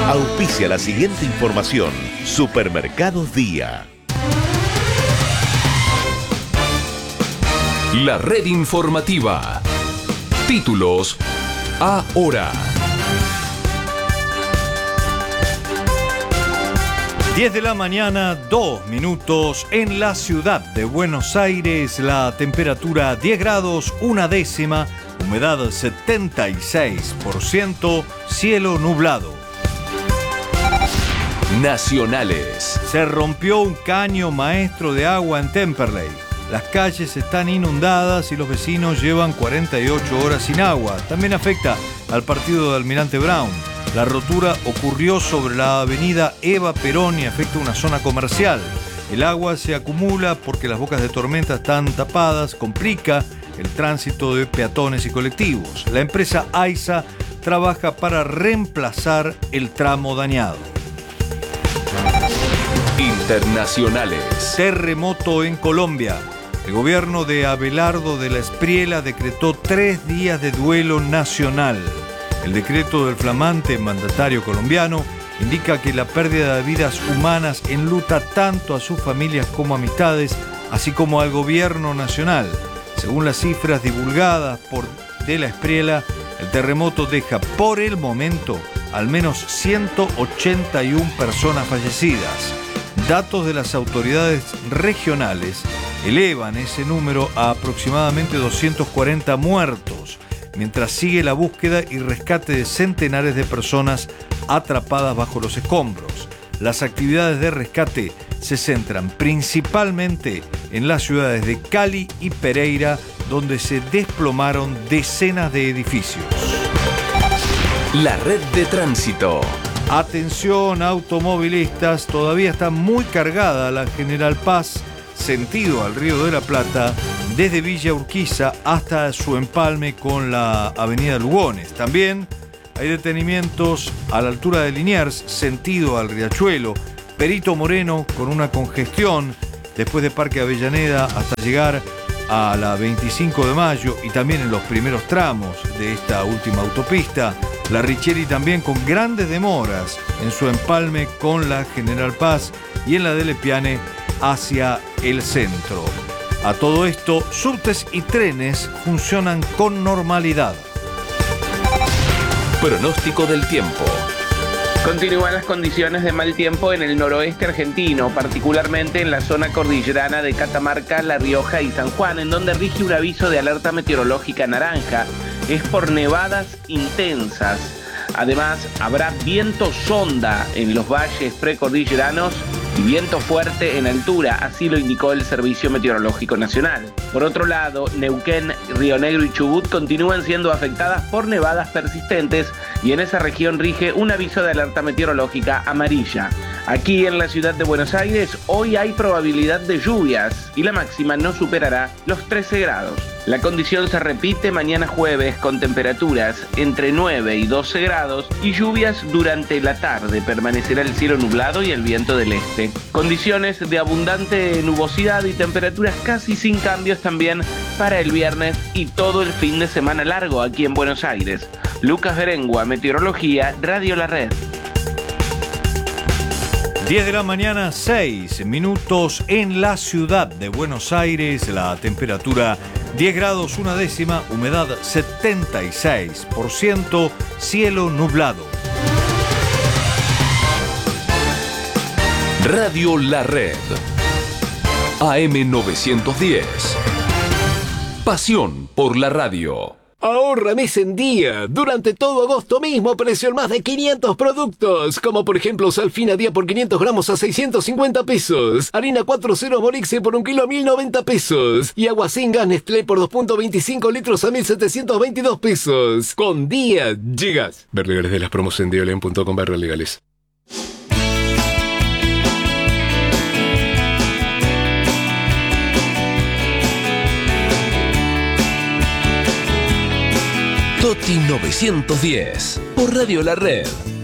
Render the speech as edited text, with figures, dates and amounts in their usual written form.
Auspicia la siguiente información. Supermercados Día. La red informativa. Títulos ahora. 10 de la mañana, 2 minutos. En la ciudad de Buenos Aires, la temperatura 10 grados, 1/10, humedad 76%, cielo nublado. Nacionales. Se rompió un caño maestro de agua en Temperley. Las calles están inundadas y los vecinos llevan 48 horas sin agua. También afecta al partido de Almirante Brown. La rotura ocurrió sobre la avenida Eva Perón y afecta una zona comercial. El agua se acumula porque las bocas de tormenta están tapadas, complica el tránsito de peatones y colectivos. La empresa AISA trabaja para reemplazar el tramo dañado. Internacionales. Terremoto en Colombia. El gobierno de Abelardo de la Espriella decretó 3 días de duelo nacional. El decreto del flamante mandatario colombiano indica que la pérdida de vidas humanas enluta tanto a sus familias como amistades, así como al gobierno nacional. Según las cifras divulgadas por de la Espriella, el terremoto deja por el momento al menos 181 personas fallecidas. Datos de las autoridades regionales elevan ese número a aproximadamente 240 muertos, mientras sigue la búsqueda y rescate de centenares de personas atrapadas bajo los escombros. Las actividades de rescate se centran principalmente en las ciudades de Cali y Pereira, donde se desplomaron decenas de edificios. La red de tránsito. Atención automovilistas, todavía está muy cargada la General Paz, sentido al Río de la Plata, desde Villa Urquiza hasta su empalme con la avenida Lugones. También hay detenimientos a la altura de Liniers, sentido al Riachuelo, Perito Moreno con una congestión después de Parque Avellaneda hasta llegar a la 25 de mayo y también en los primeros tramos de esta última autopista. La Richeri también con grandes demoras en su empalme con la General Paz y en la de Lepiane hacia el centro. A todo esto, subtes y trenes funcionan con normalidad. Pronóstico del tiempo. Continúan las condiciones de mal tiempo en el noroeste argentino, particularmente en la zona cordillerana de Catamarca, La Rioja y San Juan, en donde rige un aviso de alerta meteorológica naranja. Es por nevadas intensas. Además, habrá viento sonda en los valles precordilleranos y viento fuerte en altura, así lo indicó el Servicio Meteorológico Nacional. Por otro lado, Neuquén, Río Negro y Chubut continúan siendo afectadas por nevadas persistentes y en esa región rige un aviso de alerta meteorológica amarilla. Aquí en la ciudad de Buenos Aires hoy hay probabilidad de lluvias y la máxima no superará los 13 grados. La condición se repite mañana jueves con temperaturas entre 9 y 12 grados y lluvias durante la tarde. Permanecerá el cielo nublado y el viento del este. Condiciones de abundante nubosidad y temperaturas casi sin cambios también para el viernes y todo el fin de semana largo aquí en Buenos Aires. Lucas Berengua, Meteorología, Radio La Red. 10 de la mañana, 6 minutos en la ciudad de Buenos Aires. La temperatura 10 grados, 1/10, humedad 76%, cielo nublado. Radio La Red. AM 910. Pasión por la radio. Ahorra mes en día. Durante todo agosto mismo precio en más de 500 productos. Como por ejemplo Salfina día por 500 gramos a 650 pesos. Harina 4.0 Morixe por 1 kilo a 1090 pesos. Y agua sin gas Nestlé por 2.25 litros a 1722 pesos. Con día llegas. Ver legales de las promos en diolen.com/legales. Toti 910 por Radio La Red.